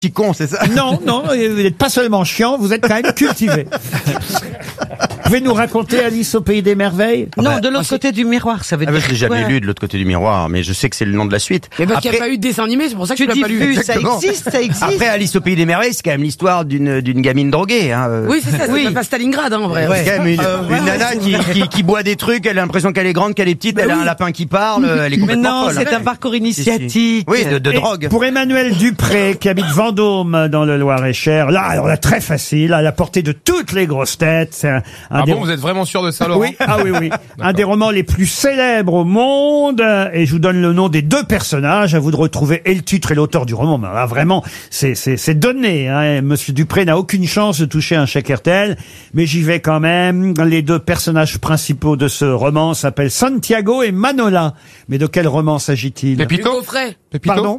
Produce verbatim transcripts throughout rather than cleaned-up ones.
Petit con, c'est ça? Non, non, vous n'êtes pas seulement chiant, vous êtes quand même cultivé. Vous pouvez nous raconter Alice au Pays des Merveilles? Non, bah, de l'autre côté du miroir, ça veut Ah bah, dire je l'ai jamais quoi? lu de l'autre côté du miroir, mais je sais que c'est le nom de la suite. Mais parce qu'il n'y a Après- pas eu de dessin animé, c'est pour ça que Tu tu l'as dis pas lu. vu, ça Exactement. existe, ça existe. Après, Alice au Pays des Merveilles, c'est quand même l'histoire d'une d'une gamine droguée. Hein. euh. Oui, c'est ça, c'est Oui. pas Stalingrad, hein, en vrai. C'est quand même une, Euh, une ouais, nana ouais, qui, qui, qui boit des trucs, elle a l'impression qu'elle est grande, qu'elle est petite, elle a un lapin qui parle, euh, elle est Mais complètement non, folle. c'est hein. un parcours Si, si. initiatique. Oui, de, de Et drogue. Pour Emmanuel Dupré, qui habite Vendôme, dans le Loir-et-Cher, là, alors là, très facile, à la portée de toutes les grosses têtes. C'est un, un Ah des... bon, vous êtes vraiment sûr de ça, Laurent? Oui, ah oui, oui. Un des romans les plus célèbres au monde. Et je vous donne le nom des deux personnages. À vous de retrouver et le titre et l'auteur du roman. Mais là, vraiment, c'est, c'est, c'est donné, hein. Monsieur Dupré n'a aucune chance de toucher un chèque R T L. Mais j'y vais quand même. Les deux personnages principaux de ce roman s'appellent Santiago et Manola. Mais de quel roman s'agit-il? Pépito? Hugo Frey. Pépito? Pardon?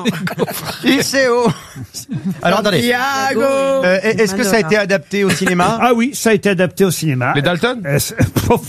I C O. Alors attendez. Thiago. Euh, Est-ce que ça a été adapté au cinéma? Ah oui, ça a été adapté au cinéma. Les Dalton? Euh, c'est-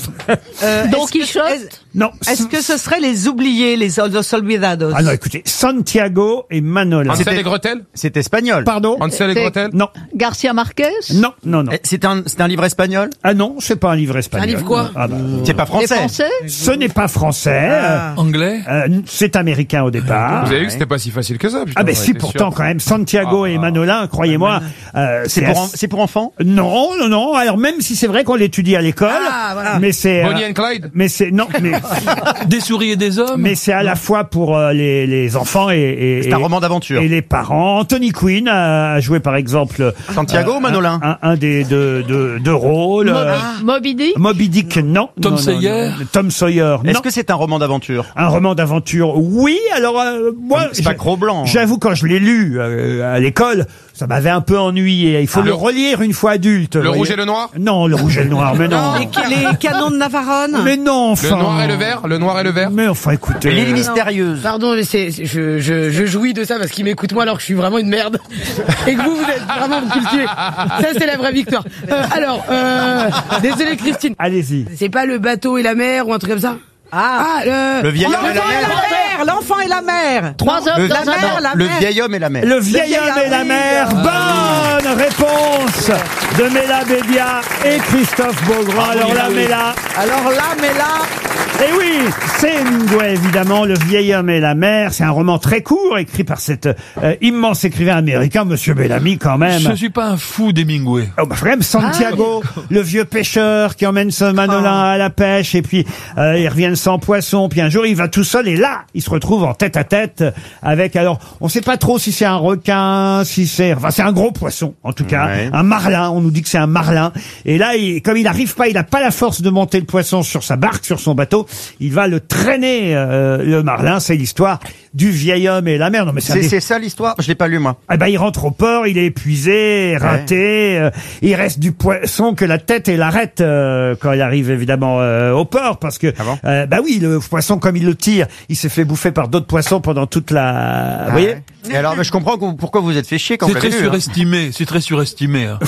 Euh, Don est-ce que- Quichotte? est- non. Est-ce que ce serait les oubliés, les Los Olvidados? Ah non, écoutez, Santiago et Manola. Hansel et Gretel? C'est espagnol. Pardon? Hansel et C'est- Gretel? Non, Garcia Marquez? non, non, non. Eh, C'est un, c'est un livre espagnol? Ah non, c'est pas un livre espagnol. livre quoi Ah bah, C'est pas Les français. Français? ce n'est pas français. Ah. Anglais? euh, euh, c'est américain au départ. Vous avez vu que c'était pas si facile que ça, putain. Ah ben on si, était pourtant sûr. quand même, Santiago Ah. et Manola, croyez-moi, euh, C'est pour, en- ass- c'est pour enfants? Non, non, non. Alors même si c'est vrai qu'on l'étudie à l'école, Ah, voilà. mais c'est, Bonnie euh, and Clyde? mais c'est non, mais Des souris et des hommes. mais c'est à la fois pour euh, les, les enfants et, et, C'est un et- roman d'aventure. et les parents. Anthony Quinn a joué par exemple Santiago ou Manolin? un, un des deux de, de rôles. euh, Moby Dick? Moby Dick, non. Tom Non, non, Sawyer? non. Tom Sawyer, non. Est-ce que c'est un roman d'aventure? Un roman d'aventure, oui. Alors euh, moi, C'est pas j'ai- Cro-Blanc. j'avoue quand je l'ai lu euh, à l'école, ça m'avait un peu ennuyé. Il faut Ah. le Le- relire une fois adulte. Le vous rouge voyez. et le noir? Non, le rouge et le noir, mais non. Les, les canons de Navarone? Mais non, enfin. Le noir et le vert? Le noir et le vert? Mais enfin, écoutez. L'île mystérieuse. Pardon, mais c'est, c'est- je, je, je jouis de ça parce qu'il m'écoute moi alors que je suis vraiment une merde. Et que vous, vous êtes vraiment cultivé. Ça, c'est la vraie victoire. Euh, alors, euh, désolé Christine. Allez-y. C'est pas le bateau et la mer ou un truc comme ça? Ah, le... Le vieil homme et la l'enfant et mer. la mer, l'enfant et la mer. Trois hommes Le, dans la un mer, bain. la le mer. vieil homme et la mer. Le vieil vieil homme et la homme. mer. Bonne réponse de Mela Bédia et Christophe Beaugrand. Alors là, Mela. Alors là, mais là, Et oui, c'est Hemingway, évidemment, Le vieil homme et la mer. C'est un roman très court, écrit par cet euh, immense écrivain américain, Monsieur Bellamy, quand même. Je suis pas un fou d'Hemingway. Oh, bah, quand même, Santiago, le vieux pêcheur qui emmène ce manolin à la pêche, et puis euh, ils reviennent sans poisson, puis un jour il va tout seul, et là, il se retrouve en tête à tête avec, alors, on sait pas trop si c'est un requin, si c'est, enfin, c'est un gros poisson, en tout cas, Ouais. un marlin, on nous dit que c'est un marlin, et là, il, comme il n'arrive pas, il n'a pas la force de monter le poisson sur sa barque, sur son bateau, il va le traîner, euh, le marlin, c'est l'histoire du vieil homme et la mer. Non, mais c'est un C'est des- c'est ça l'histoire? Je l'ai pas lu, moi. ah ben, il rentre au port, il est épuisé, raté, euh, il reste du poisson que la tête et l'arrête euh, quand il arrive évidemment euh, au port, parce que Ah bon euh, bah oui, le poisson comme il le tire, il s'est fait bouffer par d'autres poissons pendant toute la... Vous voyez? Et alors, mais je comprends que- pourquoi vous êtes fait chier quand C'est vous très l'avez lu. hein. surestimé, c'est très surestimé. hein.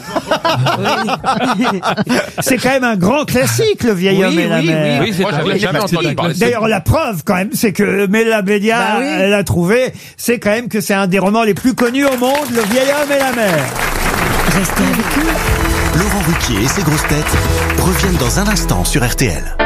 C'est quand même un grand classique, le vieil Oui, homme et la oui, mer. Oui, c'est Moi, un j'avais jamais classique. entendu parler de ça. D'ailleurs, la preuve, quand même, c'est que Mela Bédia, Bah oui. elle a trouvé, c'est quand même que c'est un des romans les plus connus au monde, Le vieil homme et la mer. Laurent Ruquier et ses grosses têtes reviennent dans un instant sur R T L.